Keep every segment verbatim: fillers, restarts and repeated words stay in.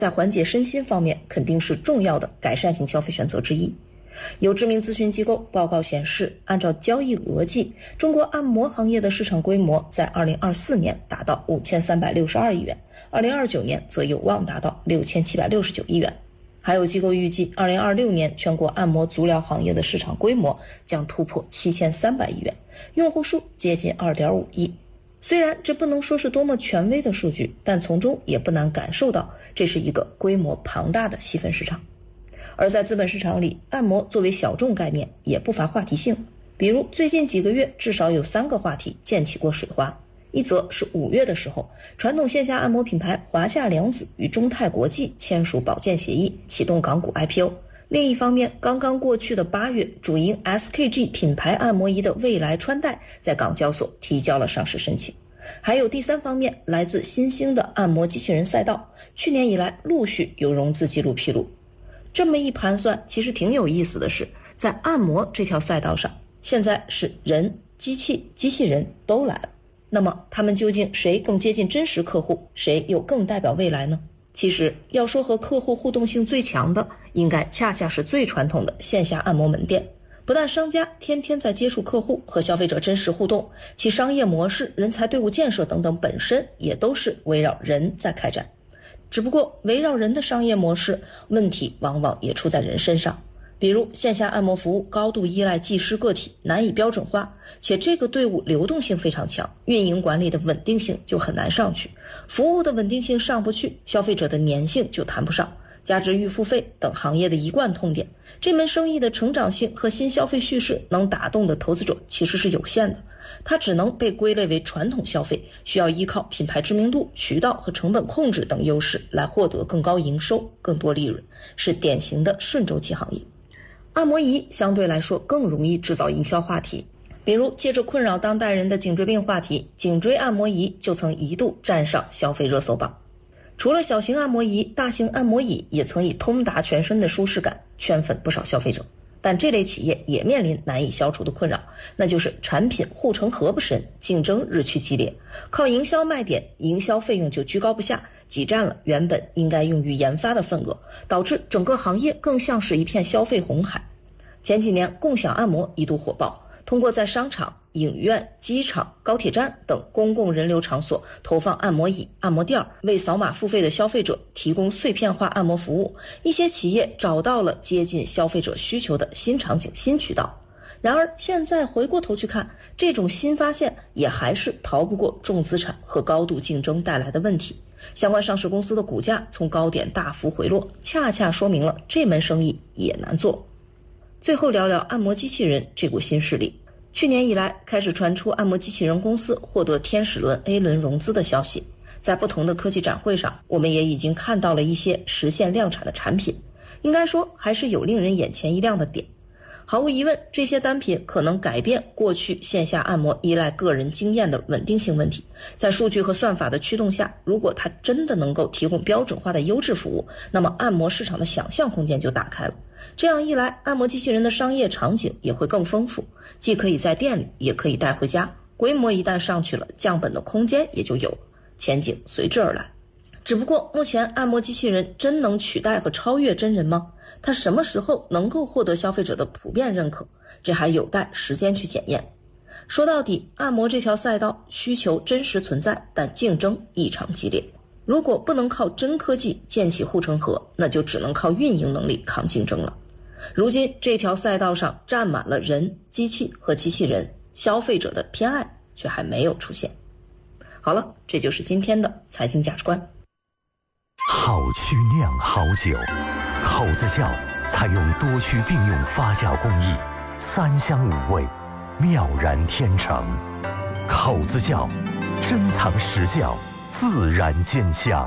在缓解身心方面肯定是重要的改善型消费选择之一。有知名咨询机构报告显示，按照交易额计，中国按摩行业的市场规模在二零二四年达到五千三百六十二亿元，二零二九年则有望达到六千七百六十九亿元。还有机构预计，二零二六年全国按摩足疗行业的市场规模将突破七千三百亿元，用户数接近二点五亿。虽然这不能说是多么权威的数据，但从中也不难感受到这是一个规模庞大的细分市场。而在资本市场里，按摩作为小众概念也不乏话题性，比如最近几个月至少有三个话题溅起过水花。一则是五月的时候，传统线下按摩品牌华夏良子与中泰国际签署保荐协议，启动港股 I P O。另一方面，刚刚过去的八月，主营 S K G 品牌按摩仪的未来穿戴在港交所提交了上市申请。还有第三方面，来自新兴的按摩机器人赛道，去年以来陆续有融资记录披露。这么一盘算，其实挺有意思的是，在按摩这条赛道上，现在是人、机器、机器人都来了。那么他们究竟谁更接近真实客户，谁又更代表未来呢？其实要说和客户互动性最强的，应该恰恰是最传统的线下按摩门店。不但商家天天在接触客户和消费者真实互动，其商业模式、人才队伍建设等等本身也都是围绕人在开展。只不过围绕人的商业模式，问题往往也出在人身上。比如线下按摩服务高度依赖技师个体，难以标准化，且这个队伍流动性非常强，运营管理的稳定性就很难上去，服务的稳定性上不去，消费者的粘性就谈不上，加之预付费等行业的一贯痛点，这门生意的成长性和新消费叙事能打动的投资者其实是有限的，它只能被归类为传统消费，需要依靠品牌知名度、渠道和成本控制等优势来获得更高营收、更多利润，是典型的顺周期行业。按摩仪相对来说更容易制造营销话题，比如借着困扰当代人的颈椎病话题，颈椎按摩仪就曾一度站上消费热搜榜。除了小型按摩仪，大型按摩椅也曾以通达全身的舒适感圈粉不少消费者。但这类企业也面临难以消除的困扰，那就是产品护城河不深，竞争日趋激烈，靠营销卖点，营销费用就居高不下，挤占了原本应该用于研发的份额，导致整个行业更像是一片消费红海。前几年共享按摩一度火爆，通过在商场、影院、机场、高铁站等公共人流场所投放按摩椅、按摩垫，为扫码付费的消费者提供碎片化按摩服务，一些企业找到了接近消费者需求的新场景、新渠道。然而现在回过头去看，这种新发现也还是逃不过重资产和高度竞争带来的问题。相关上市公司的股价从高点大幅回落，恰恰说明了这门生意也难做。最后聊聊按摩机器人这股新势力。去年以来开始传出按摩机器人公司获得天使轮 A 轮融资的消息，在不同的科技展会上，我们也已经看到了一些实现量产的产品，应该说还是有令人眼前一亮的点。毫无疑问，这些单品可能改变过去线下按摩依赖个人经验的稳定性问题。在数据和算法的驱动下，如果它真的能够提供标准化的优质服务，那么按摩市场的想象空间就打开了。这样一来，按摩机器人的商业场景也会更丰富，既可以在店里，也可以带回家。规模一旦上去了，降本的空间也就有了，前景随之而来。只不过目前按摩机器人真能取代和超越真人吗？它什么时候能够获得消费者的普遍认可？这还有待时间去检验。说到底，按摩这条赛道需求真实存在，但竞争异常激烈。如果不能靠真科技建起护城河，那就只能靠运营能力抗竞争了。如今这条赛道上站满了人、机器和机器人，消费者的偏爱却还没有出现。好了，这就是今天的财经价值观。 好曲酿好酒，口子窖采用多区并用发酵工艺，三香五味，妙然天成。口子窖，珍藏实窖，自然见香。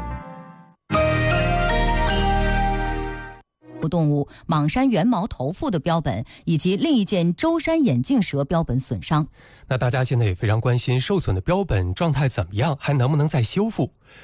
动物莽山原毛头腹的标本以及另一件舟山眼镜蛇标本损伤。 那大家现在也非常关心受损的标本状态怎么样，还能不能再修复？